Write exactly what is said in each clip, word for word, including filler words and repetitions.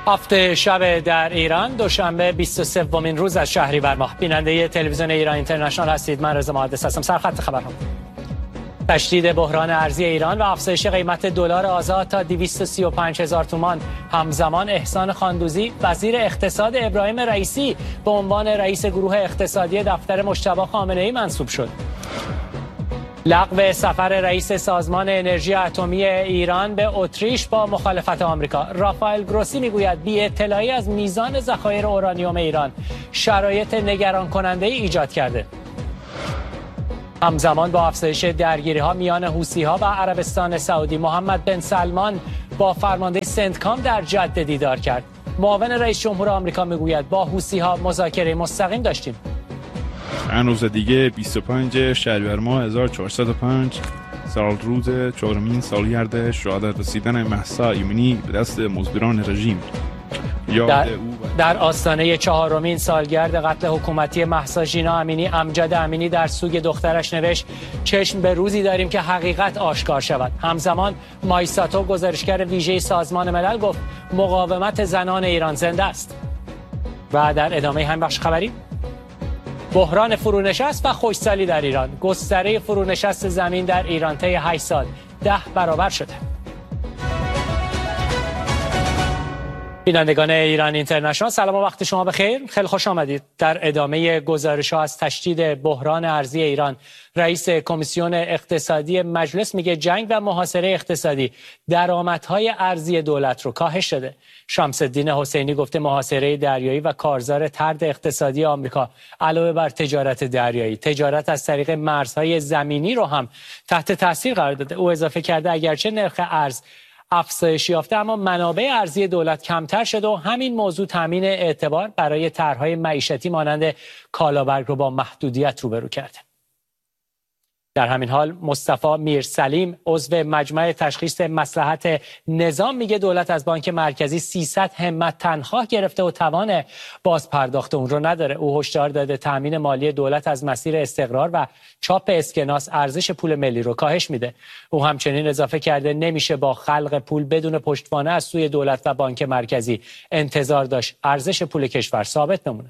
هفته شب در ایران، دوشنبه بیست و سومین روز از شهریور ماه. بیننده تلویزیون ایران اینترنشنال هستید. من رضا محدث هستم. سرخط خبرها: تشدید بحران ارزی ایران و افزایش قیمت دلار آزاد تا دویست و سی و پنج هزار تومان. همزمان احسان خاندوزی وزیر اقتصاد ابراهیم رئیسی به عنوان رئیس گروه اقتصادی دفتر مجتبی خامنه‌ای منصوب شد. لغو سفر رئیس سازمان انرژی اتمی ایران به اتریش با مخالفت آمریکا. رافائل گروسی میگوید بی اطلاعی از میزان ذخایر اورانیوم ایران شرایط نگران کننده ای ایجاد کرده. همزمان با افزایش درگیری‌ها میان حوثی‌ها و عربستان سعودی، محمد بن سلمان با فرمانده سنتکام در جده دیدار کرد. معاون رئیس جمهور آمریکا میگوید با حوثی‌ها مذاکره مستقیم داشتیم. چند روز دیگه بیست و پنج شهریور ماه هزار و چهارصد و پنج سال روز چهارمین سالگرد شهادت رسیدن مهسا ایمنی به دست مزدوران رژیم. در, در آستانه چهارمین سالگرد قتل حکومتی مهسا ژینا امینی، امجد امینی در سوگ دخترش نوشت چشم به روزی داریم که حقیقت آشکار شود. همزمان مایساتو، گزارشگر ویژه سازمان ملل، گفت مقاومت زنان ایران زنده است. و در ادامه همین بخش خبری، بحران فرونشست و خشکسالی در ایران. گستره فرونشست زمین در ایران طی هشت سال ده برابر شده. بینندگان ایران اینترنشنال، سلام و وقت شما بخیر. خیلی خوش آمدید. در ادامه گزارش‌ها از تشدید بحران ارزی ایران، رئیس کمیسیون اقتصادی مجلس میگه جنگ و محاصره اقتصادی درآمدهای ارزی دولت رو کاهش داده. شمس الدین حسینی گفته محاصره دریایی و کارزار طرد اقتصادی آمریکا علاوه بر تجارت دریایی، تجارت از طریق مرزهای زمینی رو هم تحت تاثیر قرار داده. او اضافه کرده اگرچه نرخ ارز افزایش یافته، اما منابع ارزی دولت کمتر شده و همین موضوع تامین اعتبار برای طرح‌های معیشتی مانند کالابرگ رو با محدودیت روبرو کرده. در همین حال مصطفی میرسلیم، عضو مجمع تشخیص مصلحت نظام، میگه دولت از بانک مرکزی سیصد همت تنخواه گرفته و توان باز پرداخت اون رو نداره. او هشدار داده تامین مالی دولت از مسیر استقرار و چاپ اسکناس ارزش پول ملی رو کاهش میده. او همچنین اضافه کرده نمیشه با خلق پول بدون پشتوانه از سوی دولت و بانک مرکزی انتظار داشت ارزش پول کشور ثابت بمونه.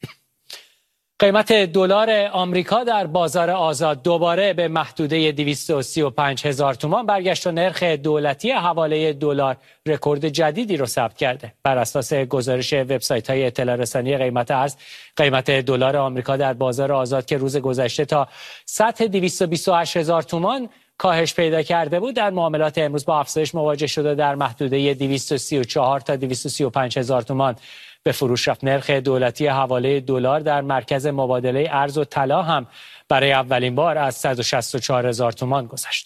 قیمت دلار آمریکا در بازار آزاد دوباره به محدوده دویست و سی و پنج هزار تومان برگشت و نرخ دولتی حواله دلار رکورد جدیدی رو ثبت کرده. بر اساس گزارش وبسایت‌های اطلاع رسانی قیمت ارز، قیمت دلار آمریکا در بازار آزاد که روز گذشته تا سطح دویست و بیست و هشت هزار تومان کاهش پیدا کرده بود، در معاملات امروز با افزایش مواجه شده. در محدوده دویست و سی و چهار تا دویست و سی و پنج هزار تومان به فروش رفت. نرخ دولتی حواله دلار در مرکز مبادله ارز و طلا هم برای اولین بار از صد و شصت و چهار هزار تومان گذشت.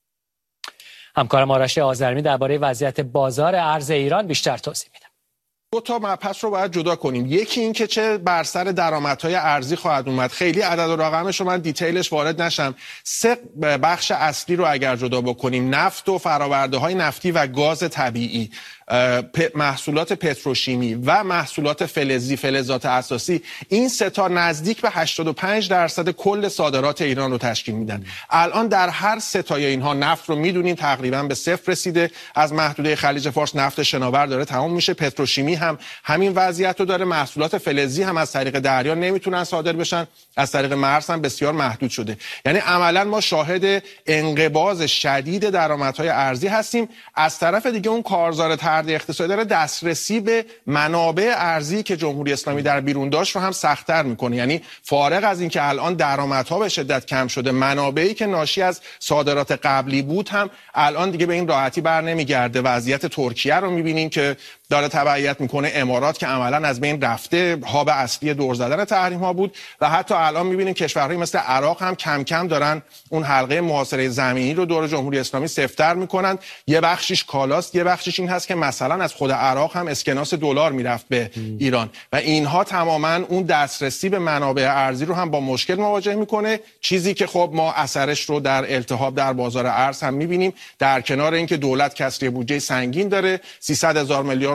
همکارم آرش آذرمی درباره وضعیت بازار ارز ایران بیشتر توضیح میده. دو تا مبحث رو باید جدا کنیم. یکی این که چه بر سر درآمدهای ارزی خواهد اومد. خیلی عدد و رقمش رو من دیتیلش وارد نشم. سه بخش اصلی رو اگر جدا بکنیم، نفت و فرآورده‌های نفتی و گاز طبیعی، محصولات پتروشیمی و محصولات فلزی، فلزات اساسی، این سه تا نزدیک به هشتاد و پنج درصد کل صادرات ایران رو تشکیل میدن. الان در هر سه تای اینها نفت رو میدونیم تقریبا به صفر رسیده. از محدوده خلیج فارس نفت شناور داره تمام میشه. پتروشیمی هم همین وضعیت رو داره. محصولات فلزی هم از طریق دریا نمیتونن صادر بشن، از طریق مرز هم بسیار محدود شده. یعنی عملا ما شاهد انقباض شدید درآمدهای ارزی هستیم. از طرف دیگه اون کارزار اقتصادی داره دسترسی به منابع ارزی که جمهوری اسلامی در بیرون داشت رو هم سخت‌تر میکنه. یعنی فارغ از این که الان درآمدها به شدت کم شده، منابعی که ناشی از صادرات قبلی بود هم الان دیگه به این راحتی بر نمیگرده. وضعیت ترکیه رو میبینیم که داره تبعیت میکنه، امارات که عملا از بین رفته، هاب اصلی دور زدن تحریم ها بود، و حتی الان میبینیم کشورهایی مثل عراق هم کم کم دارن اون حلقه محاصره زمینی رو دور جمهوری اسلامی سفت‌تر میکنن. یه بخشش کالاست، یه بخشش این هست که مثلا از خود عراق هم اسکناس دلار میرفت به ایران و اینها تماما اون دسترسی به منابع ارزی رو هم با مشکل مواجه میکنه. چیزی که خب ما اثرش رو در التهاب در بازار ارز هم میبینیم. در کنار اینکه دولت کسری بودجه سنگین داره، سیصد هزار میلیارد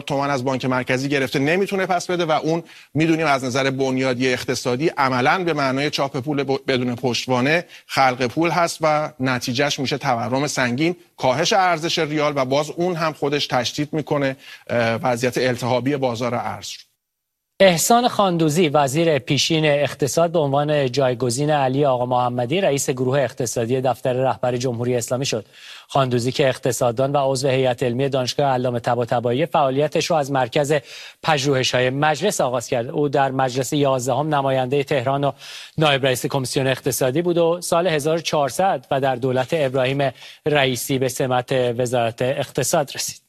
میلیارد تومان از بانک مرکزی گرفته نمیتونه پس بده و اون میدونیم از نظر بنیادی اقتصادی عملاً به معنای چاپ پول بدون پشتوانه خلق پول هست و نتیجهش میشه تورم سنگین، کاهش ارزش ریال و باز اون هم خودش تشدید میکنه وضعیت التهابی بازار ارز. احسان خاندوزی وزیر پیشین اقتصاد به عنوان جایگزین علی آقا محمدی رئیس گروه اقتصادی دفتر رهبر جمهوری اسلامی شد. خاندوزی که اقتصاددان و عضو هیئت علمی دانشگاه علامه طباطبایی فعالیتش را از مرکز پژوهش‌های مجلس آغاز کرد. او در مجلس یازدهم نماینده تهران و نایب رئیس کمیسیون اقتصادی بود و سال هزار و چهارصد و در دولت ابراهیم رئیسی به سمت وزارت اقتصاد رسید.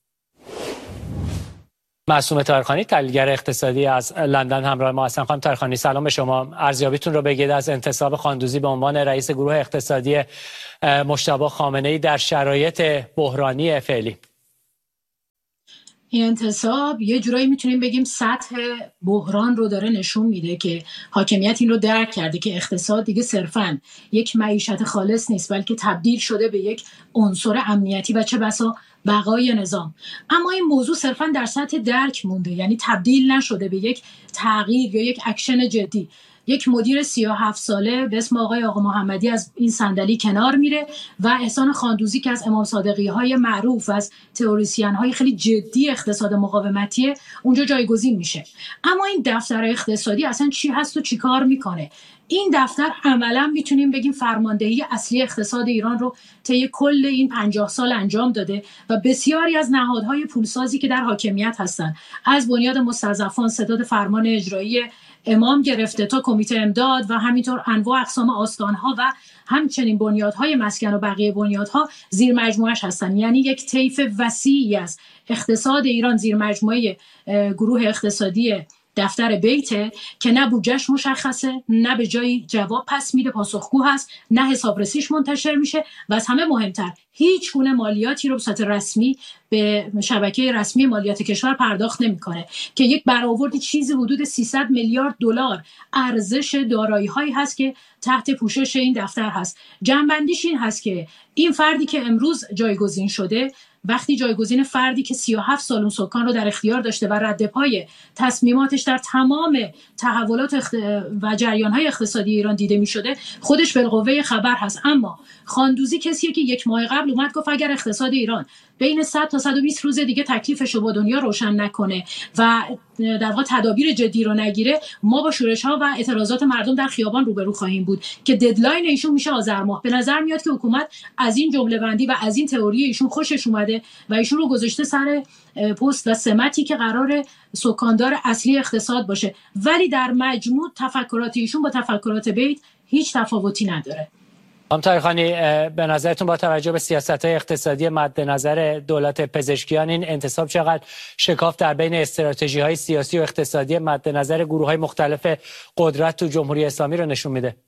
معصومه طاهرخانی تحلیلگر اقتصادی از لندن همراه ما هستند. خانم طاهرخانی سلام به شما. ارزیابیتون رو بگید از انتصاب خاندوزی به عنوان رئیس گروه اقتصادی مجتبی خامنه‌ای در شرایط بحرانی فعلی. این انتصاب یه جورایی میتونیم بگیم سطح بحران رو داره نشون میده که حاکمیت این رو درک کرده که اقتصاد دیگه صرفاً یک معیشت خالص نیست بلکه تبدیل شده به یک عنصر امنیتی و چه بسا بقای نظام. اما این موضوع صرفاً در سطح درک مونده، یعنی تبدیل نشده به یک تغییر یا یک اکشن جدی. یک مدیر سی و هفت ساله به اسم آقای آقا محمدی از این صندلی کنار میره و احسان خاندوزی که از امام صادقی های معروف و از تئوریسین های خیلی جدی اقتصاد مقاومتی اونجا جایگزین میشه. اما این دفتر اقتصادی اصلا چی هست و چی کار میکنه؟ این دفتر عملا میتونیم بگیم فرماندهی اصلی اقتصاد ایران رو طی کل این پنجاه سال انجام داده و بسیاری از نهادهای پولسازی که در حاکمیت هستن، از بنیاد مستضعفان، ستاد فرمان اجرایی امام گرفته تا کمیته امداد و همینطور انواع اقسام آستانها و همچنین بنیادهای مسکن و بقیه بنیادها زیر مجموعش هستن. یعنی یک طیف وسیعی از اقتصاد ایران زیر مجموعه گروه اقتصادی دفتر بیته که نه بودجهش مشخصه، نه به جایی جواب پس میده، پاسخگو هست، نه حسابرسیش منتشر میشه و از همه مهمتر هیچ گونه مالیاتی رو به صورت رسمی به شبکه رسمی مالیات کشور پرداخت نمیکنه که یک برآورد چیزی حدود سیصد میلیارد دلار ارزش دارایی‌هایی هست که تحت پوشش این دفتر هست. جنبندیش این هست که این فردی که امروز جایگزین شده وقتی جایگزین فردی که سی و هفت سال اون سکان رو در اختیار داشته و رد پای تصمیماتش در تمام تحولات اخت... و جریان‌های اقتصادی ایران دیده می‌شده، خودش بالقوه خبر هست. اما خاندوزی کسیه که یک ماه قبل اومد گفت اگر اقتصاد ایران بین صد تا صد و بیست روز دیگه تکلیفش رو با دنیا روشن نکنه و در واقع تدابیر جدی رو نگیره، ما با شورش‌ها و اعتراضات مردم در خیابان روبرو خواهیم بود که ددلاین ایشون میشه آذر ماه. به نظر میاد که حکومت از این جمله بندی و از این تئوری ایشون خوشش اومده و ایشون رو گذاشته سر پست و سمتی که قرار سکاندار اصلی اقتصاد باشه، ولی در مجموع تفکرات ایشون با تفکرات بیت هیچ تفاوتی نداره. خانم طاهرخانی به نظرتون با توجه به سیاست‌های اقتصادی مد نظر دولت پزشکیان این انتصاب چقدر شکاف در بین استراتژی‌های سیاسی و اقتصادی مد نظر گروه‌های مختلف قدرت تو جمهوری اسلامی رو نشون میده؟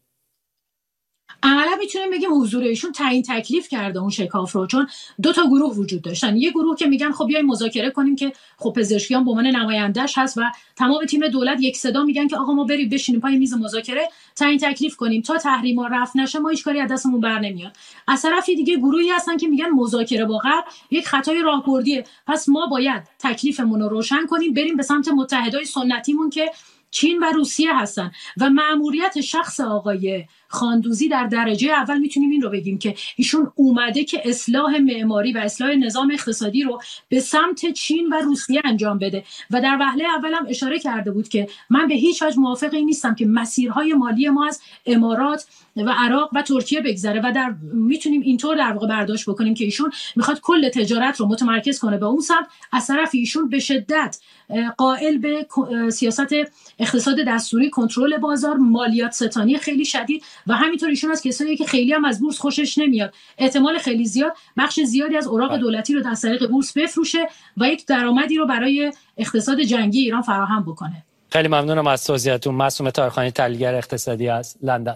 عملا میتونیم بگیم حضور ایشون تعیین تکلیف کرده اون شکاف رو، چون دو تا گروه وجود داشتن. یه گروه که میگن خب بیایم مذاکره کنیم که خب پزشکیان به عنوان نماینده‌اش هست و تمام تیم دولت یک صدا میگن که آقا ما بریم بشینیم پای میز مذاکره تعیین تکلیف کنیم تا تحریما رفع نشه ما هیچ کاری از دستمون بر نمیاد. از طرفی دیگه گروهی هستن که میگن مذاکره با غرب یک خطای راهبردیه، پس ما باید تکلیفمون رو روشن کنیم بریم به سمت متحدای سنتیمون که چین و روسیه هستن و مأموریت شخص آقای خاندوزی در درجه اول میتونیم این رو بگیم که ایشون اومده که اصلاح معماری و اصلاح نظام اقتصادی رو به سمت چین و روسیه انجام بده و در وهله اول هم اشاره کرده بود که من به هیچ وجه موافق این نیستم که مسیرهای مالی ما از امارات و عراق و ترکیه بگذره و در میتونیم اینطور در واقع برداشت بکنیم که ایشون میخواد کل تجارت رو متمرکز کنه به اون سمت. از طرف ایشون به شدت قائل به سیاست اقتصاد دستوری، کنترل بازار، مالیات ستانی خیلی شدید و همینطور ایشون از کسایی که خیلی هم از بورس خوشش نمیاد، احتمال خیلی زیاد بخش زیادی از اوراق دولتی رو از طریق بورس بفروشه و یک درآمدی رو برای اقتصاد جنگی ایران فراهم بکنه. خیلی ممنونم از توضیحاتتون. معصومه طاهرخانی تحلیلگر اقتصادی از لندن.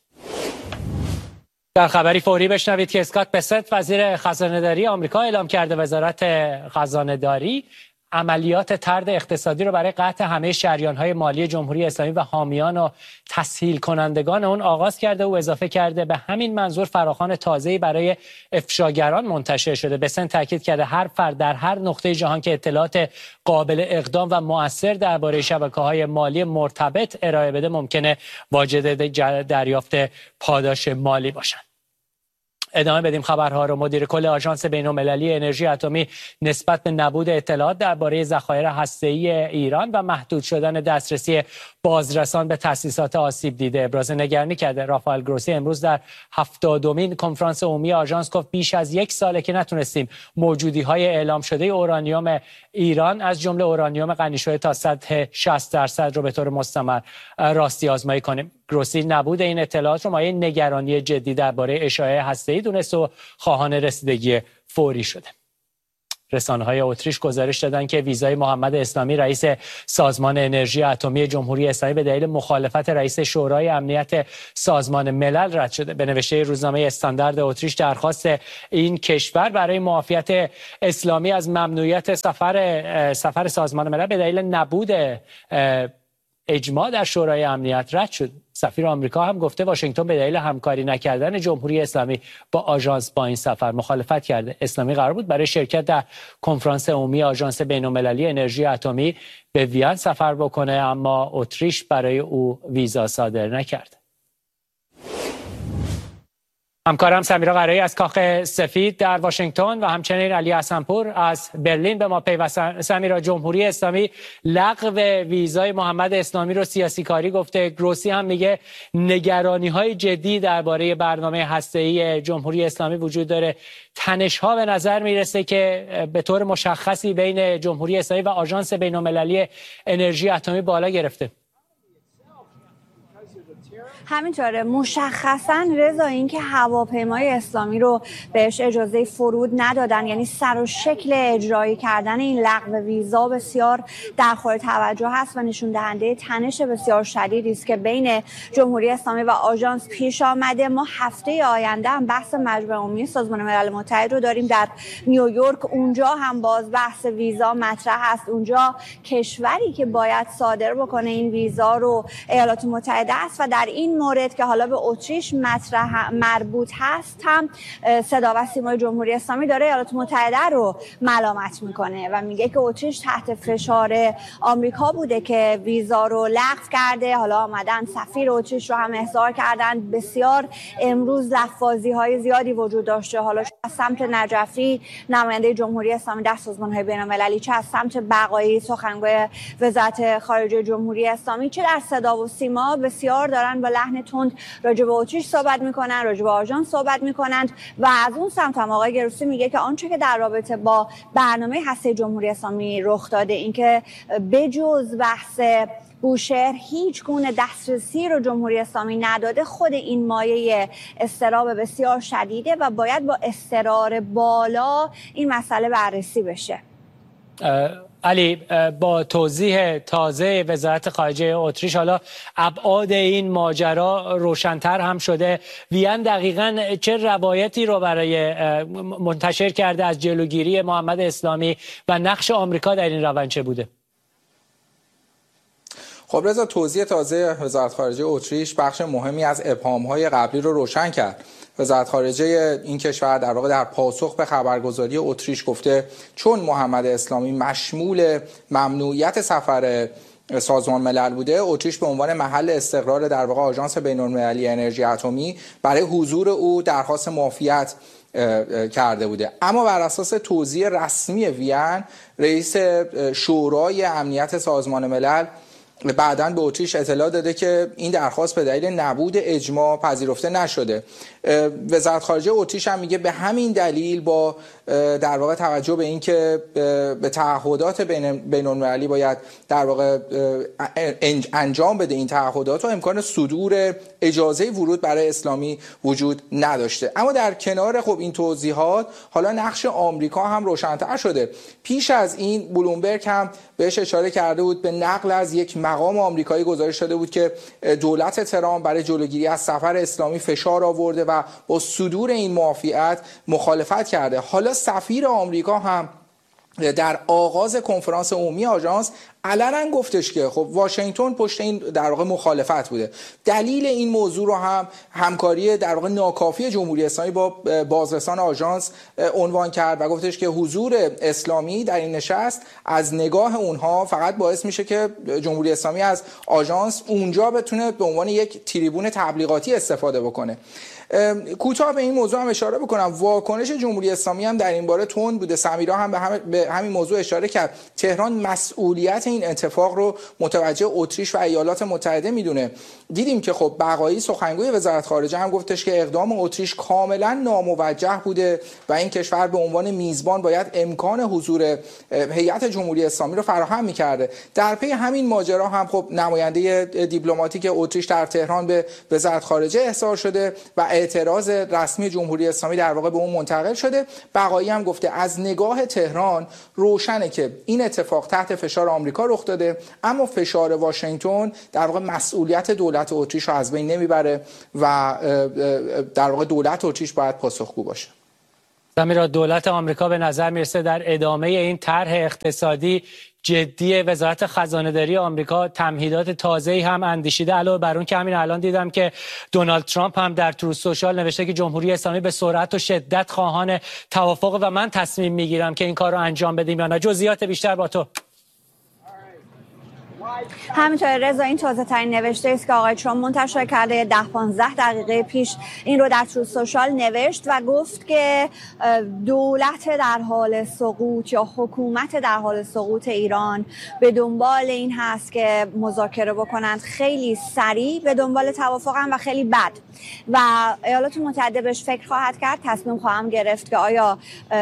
در خبری فوری بشنوید که اسکات بسنت وزیر خزانه‌داری آمریکا اعلام کرده وزارت خزانه‌داری عملیات طرد اقتصادی رو برای قطع همه شریان‌های مالی جمهوری اسلامی و حامیان و تسهیل کنندگان اون آغاز کرده و اضافه کرده به همین منظور فراخوان تازه‌ای برای افشاگران منتشر شده. بسن تاکید کرده هر فرد در هر نقطه جهان که اطلاعات قابل اقدام و مؤثر درباره شبکه‌های مالی مرتبط ارائه بده ممکنه واجد دریافت پاداش مالی باشند. ادامه بدیم خبرها رو. مدیر کل آژانس بین‌المللی انرژی اتمی نسبت به نبود اطلاعات درباره ذخایر هسته‌ای ایران و محدود شدن دسترسی بازرسان به تأسیسات آسیب دیده ابراز نگرانی کرده. رافائل گروسی امروز در هفتادمین کنفرانس عمومی آژانس گفت بیش از یک ساله که نتونستیم موجودی‌های اعلام شده اورانیوم ایران از جمله اورانیوم غنی شده تا سطح شصت درصد رو به طور مستمر راستی آزمایی کنیم. گروسی نبود این اطلاعات رو مایه نگرانی جدی درباره اشاعه هسته‌ای دونست و خواهان رسیدگی فوری شده. رسانه‌های اتریش گزارش دادن که ویزای محمد اسلامی رئیس سازمان انرژی اتمی جمهوری اسلامی به دلیل مخالفت رئیس شورای امنیت سازمان ملل رد شده. به نوشته روزنامه استاندارد اتریش درخواست این کشور برای معافیت اسلامی از ممنوعیت سفر سفر سازمان ملل به دلیل نبود اجماع در شورای امنیت رد شد. سفیر آمریکا هم گفته واشنگتن به دلیل همکاری نکردن جمهوری اسلامی با آژانس با این سفر مخالفت کرده. اسلامی قرار بود برای شرکت در کنفرانس عمومی آژانس بین‌المللی انرژی اتمی به وین سفر بکنه، اما اتریش برای او ویزا صادر نکرد. همکارم سمیرا قرایی از کاخ سفید در واشنگتن و همچنین علی حسنپور از برلین به ما پیوستن. سمیرا، جمهوری اسلامی لغو ویزای محمد اسلامی رو سیاسی کاری گفته. گروسی هم میگه نگرانی‌های جدی درباره برنامه هسته‌ای جمهوری اسلامی وجود داره. تنش‌ها به نظر میرسه که به طور مشخصی بین جمهوری اسلامی و آژانس بین‌المللی انرژی اتمی بالا گرفته. همینطوره، مشخصا رضا این که هواپیمای اسلامی رو بهش اجازه فرود ندادن، یعنی سر و شکل اجرایی کردن این لغو ویزا بسیار در خور توجه هست و نشون دهنده تنش بسیار شدیدی است که بین جمهوری اسلامی و آژانس پیش آمده. ما هفته آینده هم بحث مجمع عمومی سازمان ملل متحد رو داریم در نیویورک، اونجا هم باز بحث ویزا مطرح است. اونجا کشوری که باید صادر بکنه این ویزا رو ایالات متحده است و در این مورد که حالا به اتریش مطرح مربوط هست هم صدا و سیمای جمهوری اسلامی داره ایالات متحده رو ملامت میکنه و میگه که اتریش تحت فشار آمریکا بوده که ویزا رو لغو کرده. حالا آمدن سفیر اتریش رو هم احضار کردن. بسیار امروز لفاظی های زیادی وجود داشته، حالا از سمت نجفی نماینده جمهوری اسلامی در سازمان های بین المللی، چه از سمت بقایی سخنگوی وزارت خارجه جمهوری اسلامی، چه در صدا و سیما بسیار دارن با لحن تند راجع به اتریش صحبت میکنن، راجع به آژانس صحبت میکنند و از اون سمت هم آقای گروسی میگه که آنچه که در رابطه با برنامه هسته جمهوری اسلامی رخ داده، اینکه بجز بحث بوشهر هیچ گونه دسترسی رو جمهوری اسلامی نداده، خود این مایه اضطراب بسیار شدیده و باید با اضطرار بالا این مسئله بررسی بشه. علی، با توضیح تازه وزارت خارجه اتریش حالا ابعاد این ماجرا روشن‌تر هم شده. وین دقیقاً چه روایتی رو برای منتشر کرده از جلوگیری محمد اسلامی و نقش آمریکا در این روند چه بوده؟ خب رضا، توضیح تازه وزارت خارجه اتریش بخش مهمی از ابهام‌های قبلی رو روشن کرد. وزارت خارجه این کشور در واقع در پاسخ به خبرگزاری اتریش گفته چون محمد اسلامی مشمول ممنوعیت سفر سازمان ملل بوده، اتریش به عنوان محل استقرار در واقع آژانس بین‌المللی انرژی اتمی برای حضور او درخواست معافیت کرده بوده. اما بر اساس توضیح رسمی وین، رئیس شورای امنیت سازمان ملل بعداً به اتریش اطلاع داده که این درخواست به دلیل نبود اجماع پذیرفته نشده. وزارت خارجه اتریش هم میگه به همین دلیل با در واقع توجه به این که به تعهدات بین‌المللی باید در واقع انجام بده این تعهدات و امکان صدور اجازه ورود برای اسلامی وجود نداشته. اما در کنار خب این توضیحات حالا نقش آمریکا هم روشن‌تر شده. پیش از این بلومبرگ هم بهش اشاره کرده بود، به نقل از یک مقام آمریکایی گزارش داده بود که دولت ترامپ برای جلوگیری از سفر اسلامی فشار آورده و با صدور این معافیت مخالفت کرده. حالا سفیر آمریکا هم در آغاز کنفرانس عمومی آژانس علنا گفتش که خب واشنگتن پشت این در واقع مخالفت بوده. دلیل این موضوع رو هم همکاری در واقع ناکافی جمهوری اسلامی با بازرسان آژانس عنوان کرد و گفتش که حضور اسلامی در این نشست از نگاه اونها فقط باعث میشه که جمهوری اسلامی از آژانس اونجا بتونه به عنوان یک تریبون تبلیغاتی استفاده بکنه. کوتاه به این موضوع هم اشاره بکنم، واکنش جمهوری اسلامی هم در این باره تند بوده. سمیرا هم به, هم به همین موضوع اشاره کرد. تهران مسئولیت این اتفاق رو متوجه اتریش و ایالات متحده میدونه. دیدیم که خب بقایی سخنگوی وزارت خارجه هم گفتش که اقدام اتریش کاملا ناموجه بوده و این کشور به عنوان میزبان باید امکان حضور هیئت جمهوری اسلامی رو فراهم میکرده. در پی همین ماجرا هم خب نماینده دیپلماتیک اتریش در تهران به وزارت خارجه احضار شده و اعتراض رسمی جمهوری اسلامی در واقع به اون منتقل شده. بقایی هم گفته از نگاه تهران روشنه که این اتفاق تحت فشار آمریکا رخ داده، اما فشار واشنگتن در واقع مسئولیت دولت اتریش رو از بین نمیبره و در واقع دولت اتریش باید پاسخگو باشه. سمیرا، دولت آمریکا به نظر میرسه در ادامه این طرح اقتصادی جدی وزارت خزانه‌داری آمریکا تمهیدات تازه‌ای هم اندیشیده. علاوه بر اون که همین الان دیدم که دونالد ترامپ هم در تروث سوشال نوشته که جمهوری اسلامی به سرعت و شدت خواهان توافق و من تصمیم میگیرم که این کار رو انجام بدیم یا نه. جزئیات بیشتر با تو. همینطور رضا، این تازه ترین نوشته است که آقای ترامپ منتشر کرده. ده پانزده دقیقه پیش این رو در تروث سوشال نوشت و گفت که دولت در حال سقوط یا حکومت در حال سقوط ایران به دنبال این هست که مذاکره بکنند، خیلی سریع به دنبال توافقن و خیلی بد، و ایالات متحده بهش فکر خواهد کرد، تصمیم خواهم گرفت که آیا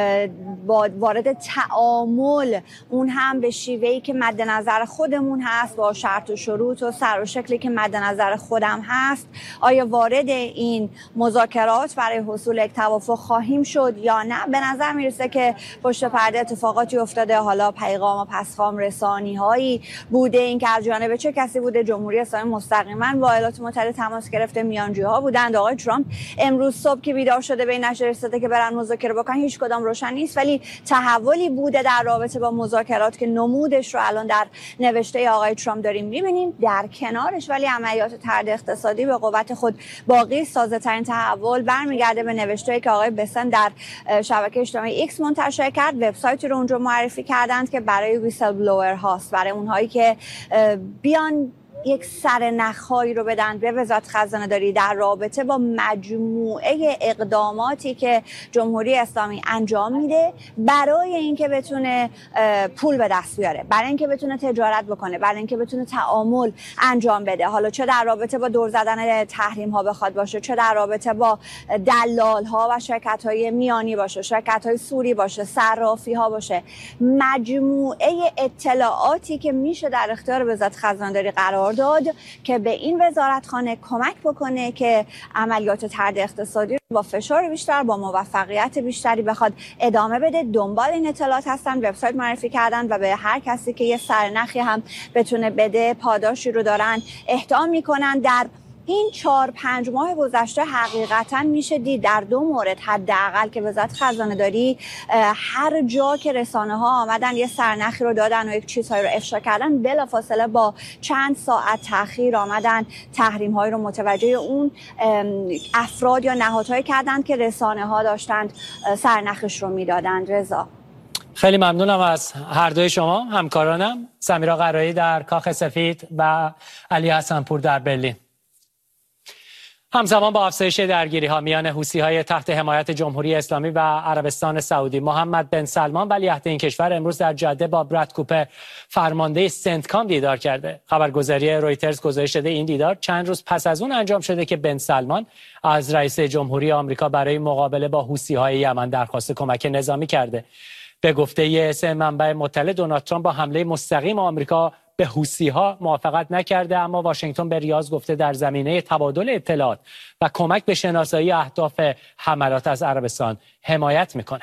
وارد تعامل اون هم به شیوهی که مد نظر خودمون هست با شرط و شروط و سر و شکلی که مد نظر خودم هست، آیا وارد این مذاکرات برای حصول یک توافق خواهیم شد یا نه. به نظر میرسه که پشت پرده اتفاقاتی افتاده، حالا پیغام و پسخام رسانی هایی بوده، این که از جانب چه کسی بوده. جمهوری اسلامی مستقیما با ایالات متحده تماس گرفته، میانجی‌ها بودند. آقای ترامپ امروز صبح که بیدار شده به این نتیجه رسیده که برن مذاکره بکنن، هیچ کدام روشن نیست، ولی تحولی بوده در رابطه با مذاکرات که نمودش رو الان در نوشته آقای ترامپ داریم می‌بینیم. در کنارش ولی عملیات طرد اقتصادی به قوت خود باقی است. تازه‌ترین تحول برمیگرده به نوشته‌ای که آقای بسن در شبکه اجتماعی ایکس منتشر کرد. وبسایتی رو اونجا معرفی کردند که برای ویسل بلوور هاست، برای اونهایی که بیان یک سرنخ‌هایی رو بدن به وزارت خزانه‌داری در رابطه با مجموعه اقداماتی که جمهوری اسلامی انجام میده برای اینکه بتونه پول به دست بیاره، برای اینکه بتونه تجارت بکنه، برای اینکه بتونه تعامل انجام بده. حالا چه در رابطه با دور زدن تحریم‌ها بخواد باشه، چه در رابطه با دلال‌ها و شرکت‌های میانی باشه، شرکت‌های سوری باشه، صرافی‌ها باشه، مجموعه اطلاعاتی که میشه در اختیار وزارت خزانه‌داری قرار داد که به این وزارتخانه کمک بکنه که عملیات طرد اقتصادی رو با فشار بیشتر، با موفقیت بیشتری بخواد ادامه بده. دنبال این اطلاعات هستن، وبسایت معرفی کردن و به هر کسی که یه سرنخی هم بتونه بده پاداشی رو دارن اهدا میکنن. در این چهار پنج ماه گذشته حقیقتا میشه دید در دو مورد حداقل که وزارت خزانه‌داری هر جا که رسانه ها آمدن یه سرنخی رو دادن و یک چیزهایی رو افشا کردن، بلافاصله با چند ساعت تأخیر آمدن تحریم هایی رو متوجه اون افراد یا نهادهایی کردند که رسانه ها داشتند سرنخش رو میدادند. رضا، خیلی ممنونم از هر دوی شما، همکارانم سمیرا قرایی در کاخ سفید و علی حسن‌پور در برلین. همزمان با افزایش درگیری‌ها میان حوثی‌های تحت حمایت جمهوری اسلامی و عربستان سعودی، محمد بن سلمان ولیعهد این کشور امروز در جده با براد کوپر فرمانده سنتکام دیدار کرده. خبرگزاری رویترز گزارش داده این دیدار چند روز پس از اون انجام شده که بن سلمان از رئیس جمهوری آمریکا برای مقابله با حوثی‌های یمن درخواست کمک نظامی کرده. به گفته سه منبع مطلع، دونالد ترامپ با حمله مستقیم آمریکا به حوثی‌ها موافقت نکرده، اما واشنگتن به ریاض گفته در زمینه تبادل اطلاعات و کمک به شناسایی اهداف حملات از عربستان حمایت میکنه.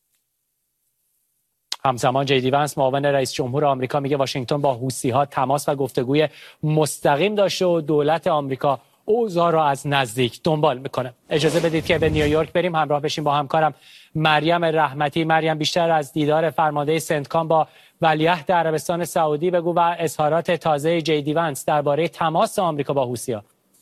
همزمان جی دی ونس معاون رئیس جمهور آمریکا میگه واشنگتن با حوثی‌ها تماس و گفتگوی مستقیم داشته و دولت آمریکا اوضاع را از نزدیک دنبال میکنه. اجازه بدید که به نیویورک بریم همراه بشیم با همکارم مریم رحمتی. مریم، بیشتر از دیدار فرمانده سنتکام با ولیعهد عربستان سعودی بگو و اظهارات تازه جی دی ونس درباره تماس آمریکا با حوثی‌ها.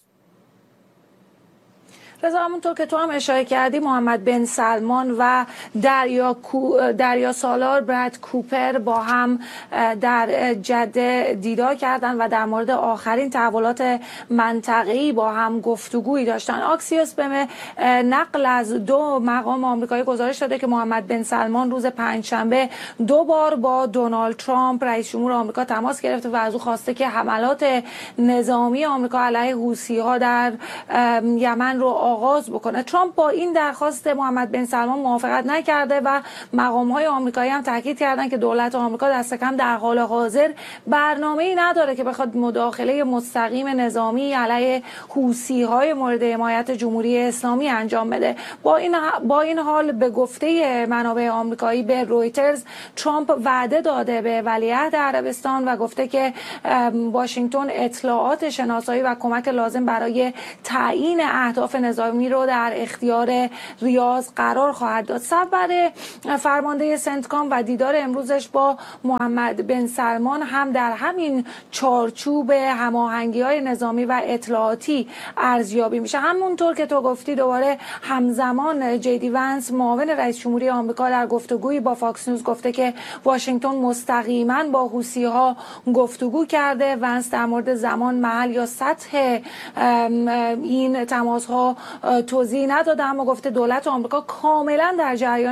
رضا، همونطور که تو هم اشاره کردی، محمد بن سلمان و دریا کو... دریا سالار براد کوپر با هم در جده دیدار کردند و در مورد آخرین تحولات منطقه‌ای با هم گفتگویی داشتن. آکسیوس به نقل از دو مقام آمریکایی گزارش داده که محمد بن سلمان روز پنجشنبه دو بار با دونالد ترامپ رئیس جمهور آمریکا تماس گرفته و از او خواسته که حملات نظامی آمریکا علیه حوثی‌ها در یمن رو آغاز بکنه. ترامپ با این درخواست محمد بن سلمان موافقت نکرده و مقام‌های آمریکایی هم تاکید کردند که دولت آمریکا دست کم در حال حاضر برنامه‌ای نداره که بخواد مداخله مستقیم نظامی علیه حوثی‌های مورد حمایت جمهوری اسلامی انجام بده. با این با این حال به گفته منابع آمریکایی به رویترز، ترامپ وعده داده به ولیعهد عربستان و گفته که واشنگتن اطلاعات شناسایی و کمک لازم برای تعیین اهداف نظامی رو در اختیار ریاض قرار خواهد داد. صبر فرمانده سنتکام و دیدار امروزش با محمد بن سلمان هم در همین چارچوب هماهنگی‌های نظامی و اطلاعاتی ارزیابی میشه. همونطور که تو گفتی، دوباره همزمان جی دی ونس معاون رئیس جمهوری آمریکا در گفتگویی با فاکس نیوز گفته که واشنگتن مستقیما با حوثی‌ها گفتگو کرده. ونس در مورد زمان، محل یا سطح این تماس‌ها توضیح نداده، اما گفته دولت آمریکا کاملا در جریان